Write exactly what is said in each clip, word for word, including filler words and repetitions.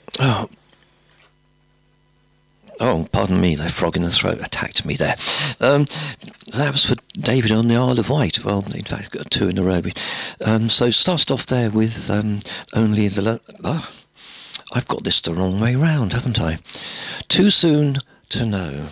Oh, oh, pardon me, that frog in the throat attacked me there. Um, that was for David on the Isle of Wight. Well, in fact, got two in a row. Um, so started off there with um, only the... Lo- oh, I've got this the wrong way round, haven't I? Too soon to know.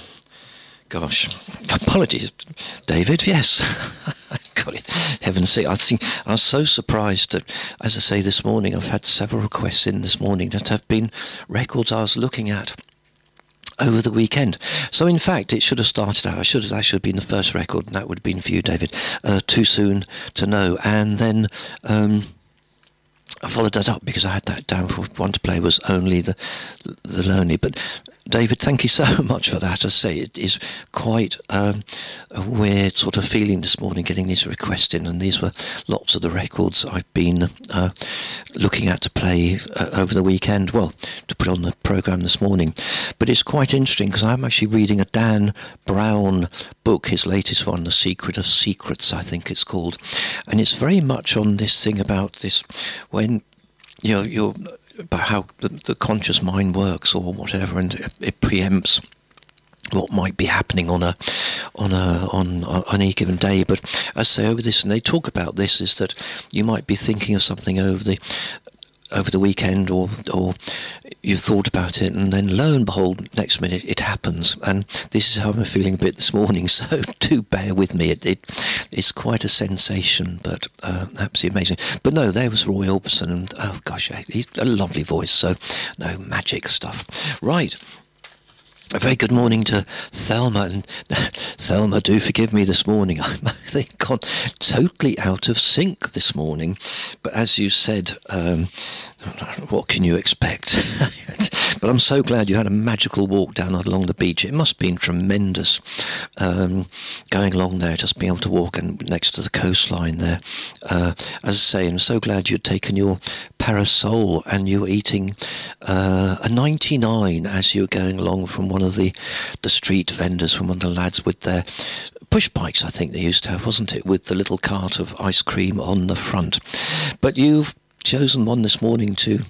Gosh, apologies, David. Yes, I got it. Heaven's sake, I think I was so surprised that, as I say, this morning I've had several requests in this morning that have been records I was looking at over the weekend. So in fact it should have started out, I should have, that should have been the first record, and that would have been for you, David. uh, Too Soon to Know. And then um, I followed that up because I had that down for one to play was Only the the Lonely. But David, thank you so much for that. As I say, it is quite um, a weird sort of feeling this morning getting these requests in, and these were lots of the records I've been uh, looking at to play uh, over the weekend, well, to put on the programme this morning. But it's quite interesting because I'm actually reading a Dan Brown book, his latest one, The Secret of Secrets, I think it's called. And it's very much on this thing about this, when, you know, you're... about how the, the conscious mind works or whatever, and it, it preempts what might be happening on a on a on on any given day. But as I say, over this, and they talk about this, is that you might be thinking of something over the over the weekend, or or you've thought about it, and then lo and behold, next minute it happens. And this is how I'm feeling a bit this morning, so do bear with me. It, it it's quite a sensation, but uh, absolutely amazing. But no, there was Roy Orbison, and oh gosh, he's a lovely voice, so no magic stuff. Right. A very good morning to Thelma. And Thelma, do forgive me this morning. I'm they've gone totally out of sync this morning. But as you said, um, what can you expect? But I'm so glad you had a magical walk down along the beach. It must have been tremendous um, going along there, just being able to walk and next to the coastline there. Uh, as I say, I'm so glad you'd taken your parasol and you were eating uh, a ninety-nine as you were going along from one of the, the street vendors, from one of the lads with their push bikes, I think they used to have, wasn't it, with the little cart of ice cream on the front. But you've chosen one this morning to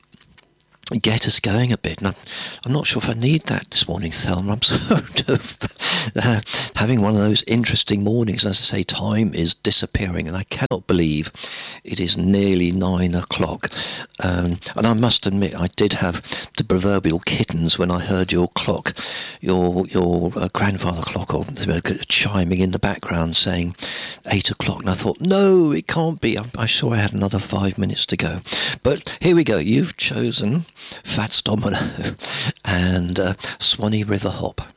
get us going a bit, and I'm, I'm not sure if I need that this morning, Thelma. I'm sort of uh, having one of those interesting mornings. As I say, time is disappearing, and I cannot believe it is nearly nine o'clock. Um, and I must admit, I did have the proverbial kittens when I heard your clock, your your uh, grandfather clock, or uh, chiming in the background saying eight o'clock, and I thought, no, it can't be. I'm, I'm sure I had another five minutes to go. But here we go. You've chosen Fats Domino and uh, Swanee River Hop.